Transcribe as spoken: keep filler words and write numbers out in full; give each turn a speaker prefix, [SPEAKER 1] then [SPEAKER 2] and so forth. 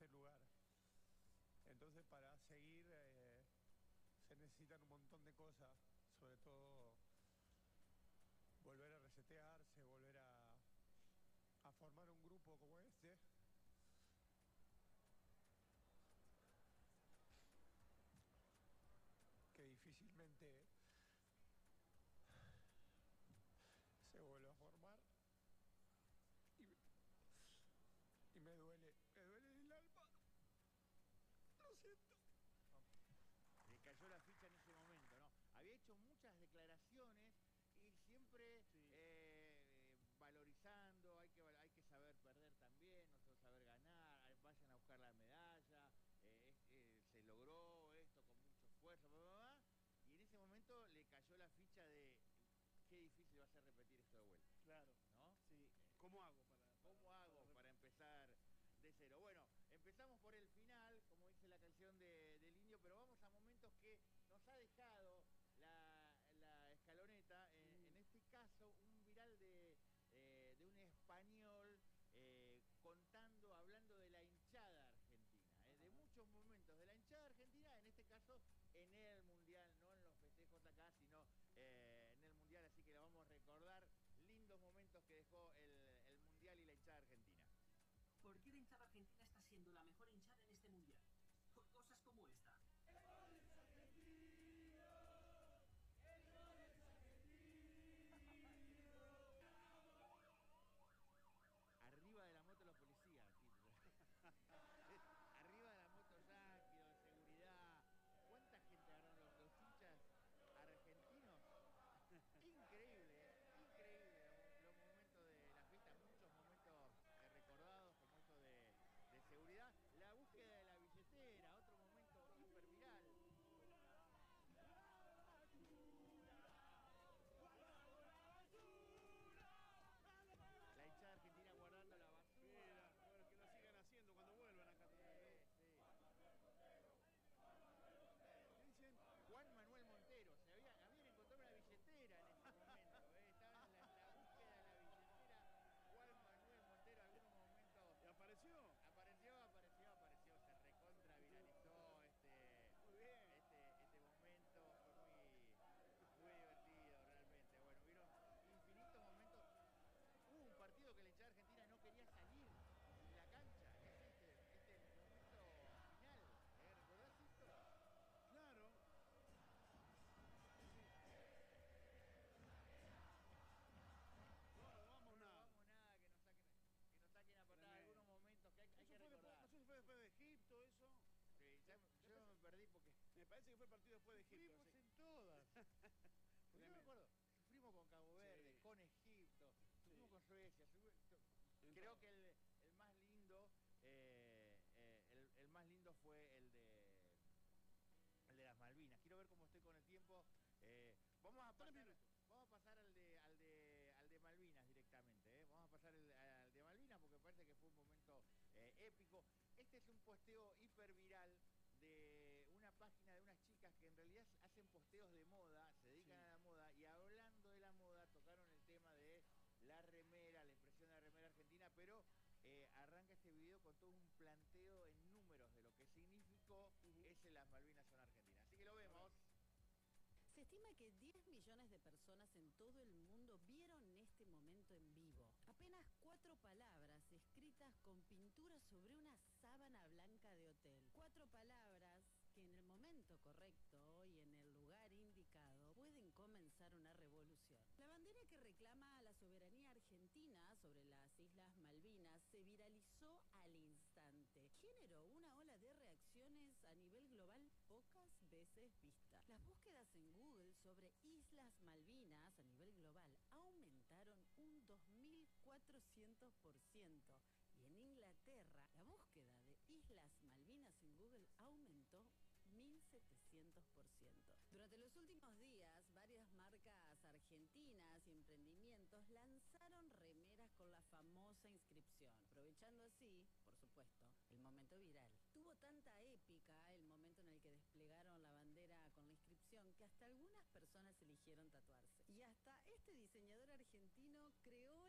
[SPEAKER 1] este lugar. Entonces para seguir eh, se necesitan un montón de cosas, sobre todo volver a resetearse, volver a, a formar un grupo como este. Que difícilmente se vuelve a formar. Y, y me duele, me duele el alma. Lo siento.
[SPEAKER 2] Le cayó la ficha en ese momento, ¿no? Había hecho muchas declaraciones y siempre sí. eh, valorizando, hay que, hay que saber perder también, no solo saber ganar, vayan a buscar la medalla, eh, eh, se logró esto con mucho esfuerzo, bla, bla, bla, y en ese momento le cayó la ficha de qué difícil va a ser repetir esto de vuelta.
[SPEAKER 3] Claro,
[SPEAKER 2] ¿no?
[SPEAKER 3] Sí. ¿Cómo hago para, para
[SPEAKER 2] ¿Cómo hago para, para empezar de cero? Bueno, empezamos por el final, como dice la canción de, del Indio, pero vamos a momentos que nos ha dejado la, la escaloneta. En, mm. en este caso, un viral de, eh, de un español eh, contando, hablando de la hinchada argentina, eh, de muchos momentos de la hinchada argentina, en este caso en el Mundial, no en los festejos acá, sino eh, en el Mundial, así que la vamos a recordar. Lindos momentos que dejó el, el Mundial y la hinchada argentina.
[SPEAKER 4] ¿Por qué la hinchada argentina está siendo la mejor hinchada en este Mundial? Por cosas como esta. ¡El gol es argentino! ¡El gol es argentino!
[SPEAKER 2] Arriba de la moto los policías, arriba de la moto yankee, de seguridad. ¿Cuánta gente agarraron los, los hinchas argentinos? Increíble, increíble los momentos de la fiesta, muchos momentos eh, recordados como esto de, de seguridad. La búsqueda de la billetera, otro momento hiper viral. La hinchada argentina guardando la basura.
[SPEAKER 3] Bueno, que lo sigan haciendo cuando vuelvan acá.
[SPEAKER 2] Sí, sí. ¿Qué dicen? Juan Manuel Montero. Se había, habían encontrado una billetera en ese momento. ¿eh? Estaban en la, en la búsqueda de la billetera. Juan Manuel Montero, algunos momentos.
[SPEAKER 3] ¿Y apareció?
[SPEAKER 2] Apareció, apareció, apareció. Se recontra viralizó este,
[SPEAKER 3] muy bien.
[SPEAKER 2] este, este momento. Fue muy, muy divertido realmente. Bueno, vieron infinitos momentos. Hubo un partido que la hinchada argentina no quería salir de la cancha. Es este, este momento final. ¿Eh? ¿Recordás esto?
[SPEAKER 3] Claro. No, no vamos
[SPEAKER 2] no,
[SPEAKER 3] nada.
[SPEAKER 2] No vamos nada, que nos saquen, que nos saquen a patada algunos momentos que hay, hay que recordar.
[SPEAKER 3] Después, no sé si fue después de Egipto eso.
[SPEAKER 2] Sí, ya, yo me perdí porque...
[SPEAKER 3] Me parece que fue el partido después de Egipto.
[SPEAKER 2] Sufrimos en todas. Porque yo me acuerdo, sufrimos con Cabo Verde, sí. con Egipto, sufrimos sí. con Suecia. Sufrimos, creo que el, el más lindo, eh, eh, el, el más lindo fue el de el de las Malvinas. Quiero ver cómo estoy con el tiempo. Eh, vamos a pasar, vamos a pasar al de al de al de Malvinas directamente. ¿eh? Vamos a pasar el, al de Malvinas porque parece que fue un momento eh, épico. Este es un posteo hiper viral de una página de unas chicas que en realidad hacen posteos de moda, se dedican sí. a la moda, y hablando de la moda tocaron el tema de la remera, la impresión de la remera argentina, pero eh, arranca este video con todo un planteo en números de lo que significó uh-huh. ese las Malvinas son argentinas. Así que lo vemos.
[SPEAKER 5] Se estima que diez millones de personas en todo el mundo vieron este momento en vivo. Apenas cuatro palabras escritas con pintura sobre una sábana blanca de hotel. Cuatro palabras que en el momento correcto y en el lugar indicado pueden comenzar una revolución. La bandera que reclama la soberanía argentina sobre las Islas Malvinas se viralizó al instante. Generó una ola de reacciones a nivel global pocas veces vista. Las búsquedas en Google sobre Islas Malvinas a nivel global aumentaron un dos mil cuatrocientos por ciento. Y en Inglaterra, la búsqueda de Islas Malvinas en Google aumentó mil setecientos por ciento. Durante los últimos días, varias marcas argentinas y emprendimientos lanzaron remeras con la famosa inscripción, aprovechando así, por supuesto, el momento viral. Tuvo tanta épica el momento en el que desplegaron la bandera con la inscripción que hasta algunas personas eligieron tatuarse. Y hasta este diseñador argentino creó